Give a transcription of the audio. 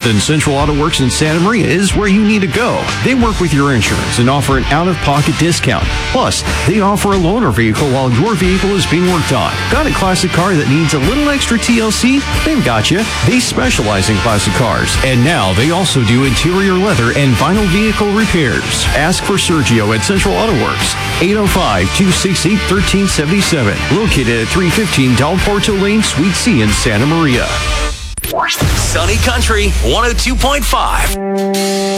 then Central Auto Works in Santa Maria is where you need to go. They work with your insurance and offer an out-of-pocket discount. Plus, they offer a loaner vehicle while your vehicle is being worked on. Got a classic car that needs a little extra TLC? They've got you. They specialize in classic cars. And now they also do interior leather and vinyl vehicle repairs. Ask for Sergio at Central Auto Works, 805-268-1377. Located at 315 Del Porto Lane, Suite C in Santa Maria. Sunny Country 102.5.